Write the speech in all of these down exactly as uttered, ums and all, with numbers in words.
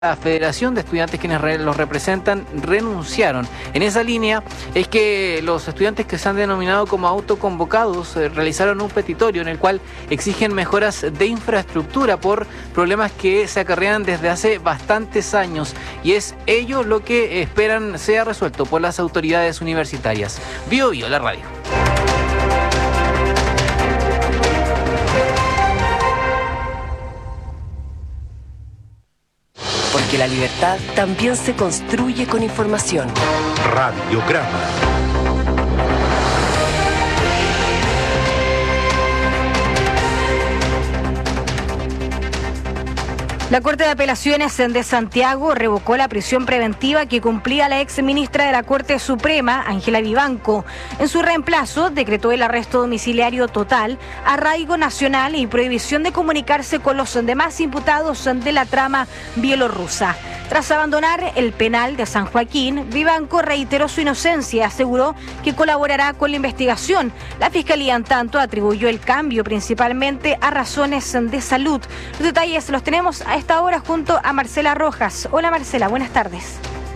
La Federación de Estudiantes, quienes re, los representan, renunciaron. En esa línea es que los estudiantes que se han denominado como autoconvocados eh, realizaron un petitorio en el cual exigen mejoras de infraestructura por problemas que se acarrean desde hace bastantes años, y es ello lo que esperan sea resuelto por las autoridades universitarias. Bio Bio, la radio. Porque la libertad también se construye con información. Radiograma. La Corte de Apelaciones de Santiago revocó la prisión preventiva que cumplía la ex ministra de la Corte Suprema, Ángela Vivanco. En su reemplazo, decretó el arresto domiciliario total, arraigo nacional y prohibición de comunicarse con los demás imputados de la trama bielorrusa. Tras abandonar el penal de San Joaquín, Vivanco reiteró su inocencia y aseguró que colaborará con la investigación. La Fiscalía, en tanto, atribuyó el cambio principalmente a razones de salud. Los detalles los tenemos a esta hora junto a Marcela Rojas. Hola Marcela, buenas tardes.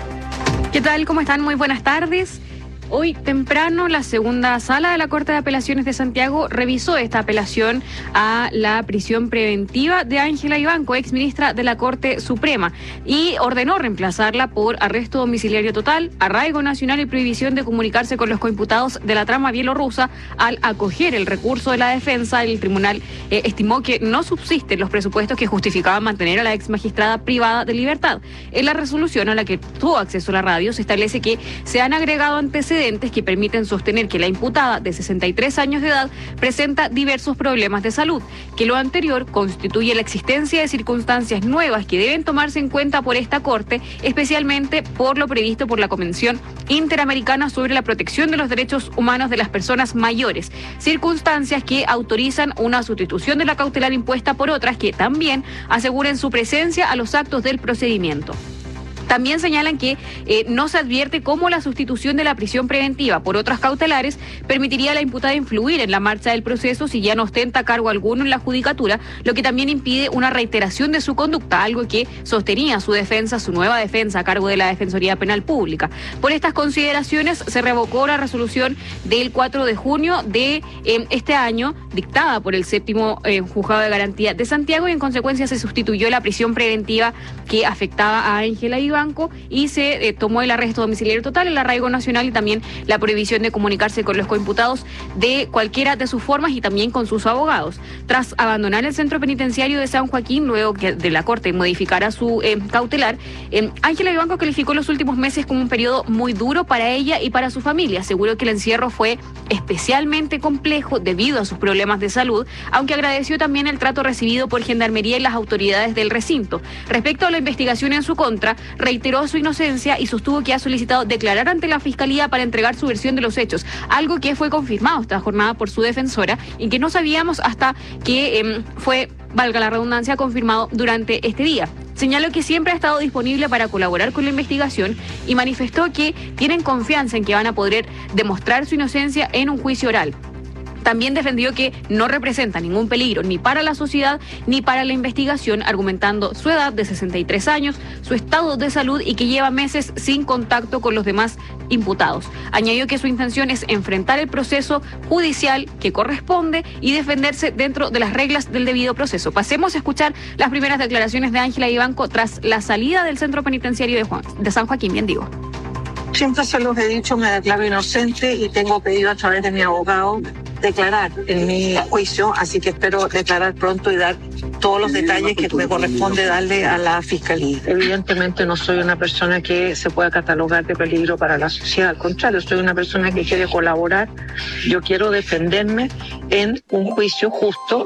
¿Qué tal? ¿Cómo están? Muy buenas tardes. Hoy temprano la segunda sala de la Corte de Apelaciones de Santiago revisó esta apelación a la prisión preventiva de Ángela Vivanco, exministra de la Corte Suprema, y ordenó reemplazarla por arresto domiciliario total, arraigo nacional y prohibición de comunicarse con los coimputados de la trama bielorrusa. Al acoger el recurso de la defensa, el tribunal eh, estimó que no subsisten los presupuestos que justificaban mantener a la ex magistrada privada de libertad. En la resolución a la que tuvo acceso la radio se establece que se han agregado antecedentes que permiten sostener que la imputada de sesenta y tres años de edad presenta diversos problemas de salud, que lo anterior constituye la existencia de circunstancias nuevas que deben tomarse en cuenta por esta Corte, especialmente por lo previsto por la Convención Interamericana sobre la Protección de los Derechos Humanos de las Personas Mayores, circunstancias que autorizan una sustitución de la cautelar impuesta por otras que también aseguren su presencia a los actos del procedimiento. También señalan que eh, no se advierte cómo la sustitución de la prisión preventiva por otras cautelares permitiría a la imputada influir en la marcha del proceso si ya no ostenta cargo alguno en la judicatura, lo que también impide una reiteración de su conducta, algo que sostenía su defensa, su nueva defensa a cargo de la Defensoría Penal Pública. Por estas consideraciones se revocó la resolución del cuatro de junio de eh, este año, dictada por el séptimo eh, Juzgado de Garantía de Santiago, y en consecuencia se sustituyó la prisión preventiva que afectaba a Ángela Vivanco y se eh, tomó el arresto domiciliario total, el arraigo nacional y también la prohibición de comunicarse con los coimputados de cualquiera de sus formas y también con sus abogados. Tras abandonar el centro penitenciario de San Joaquín, luego que de la Corte modificara su eh, cautelar, eh, Ángela Vivanco calificó los últimos meses como un periodo muy duro para ella y para su familia. Aseguró que el encierro fue especialmente complejo debido a sus problemas de salud, aunque agradeció también el trato recibido por Gendarmería y las autoridades del recinto. Respecto a la investigación en su contra, reiteró su inocencia y sostuvo que ha solicitado declarar ante la Fiscalía para entregar su versión de los hechos, algo que fue confirmado esta jornada por su defensora y que no sabíamos hasta que eh, fue, valga la redundancia, confirmado durante este día. Señaló que siempre ha estado disponible para colaborar con la investigación y manifestó que tienen confianza en que van a poder demostrar su inocencia en un juicio oral. También defendió que no representa ningún peligro ni para la sociedad ni para la investigación, argumentando su edad de sesenta y tres años, su estado de salud y que lleva meses sin contacto con los demás imputados. Añadió que su intención es enfrentar el proceso judicial que corresponde y defenderse dentro de las reglas del debido proceso. Pasemos a escuchar las primeras declaraciones de Ángela Vivanco tras la salida del centro penitenciario de, Juan, de San Joaquín, bien digo. Siempre se los he dicho, me declaro inocente y tengo pedido a través de mi abogado declarar en mi juicio, así que espero declarar pronto y dar todos los detalles que me corresponde darle a la Fiscalía. Evidentemente no soy una persona que se pueda catalogar de peligro para la sociedad, al contrario, soy una persona que quiere colaborar, yo quiero defenderme en un juicio justo.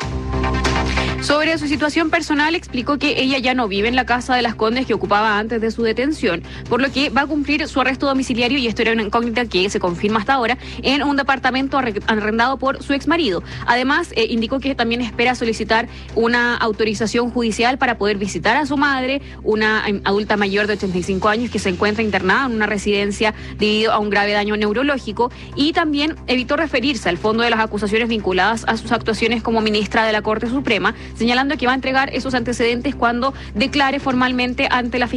Sobre su situación personal, explicó que ella ya no vive en la casa de Las Condes que ocupaba antes de su detención, por lo que va a cumplir su arresto domiciliario, y esto era una incógnita que se confirma hasta ahora, en un departamento arrendado por su exmarido. Además, eh, indicó que también espera solicitar una autorización judicial para poder visitar a su madre, una eh, adulta mayor de ochenta y cinco años que se encuentra internada en una residencia debido a un grave daño neurológico, y también evitó referirse al fondo de las acusaciones vinculadas a sus actuaciones como ministra de la Corte Suprema, señalando que va a entregar esos antecedentes cuando declare formalmente ante la Fiscalía